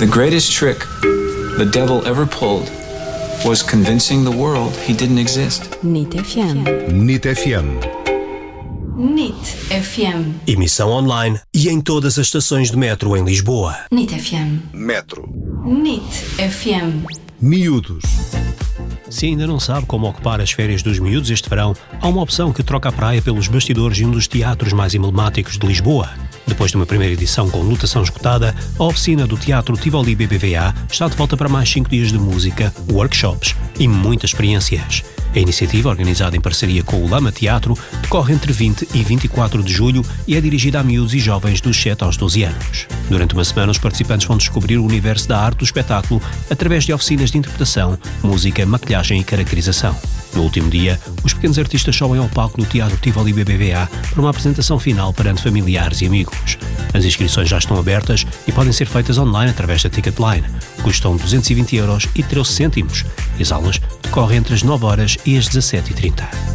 The greatest trick the devil ever pulled was convincing the world he didn't exist. NIT FM. NIT FM. NIT FM. Emissão online e em todas as estações de metro em Lisboa. NIT FM. Metro. NIT FM. Miúdos. Se ainda não sabe como ocupar as férias dos miúdos este verão, há uma opção que troca a praia pelos bastidores de um dos teatros mais emblemáticos de Lisboa. Depois de uma primeira edição com lotação esgotada, a oficina do Teatro Tivoli BBVA está de volta para mais 5 dias de música, workshops e muitas experiências. A iniciativa, organizada em parceria com o Lama Teatro, decorre entre 20 e 24 de julho e é dirigida a miúdos e jovens dos 7 aos 12 anos. Durante uma semana, os participantes vão descobrir o universo da arte do espetáculo através de oficinas de interpretação, música, maquilhagem e caracterização. No último dia, os pequenos artistas sobem ao palco do Teatro Tivoli BBVA para uma apresentação final perante familiares e amigos. As inscrições já estão abertas e podem ser feitas online através da Ticketline. Custam 220 € e 13 cêntimos. E as aulas decorrem entre as 9 horas e as 17h30.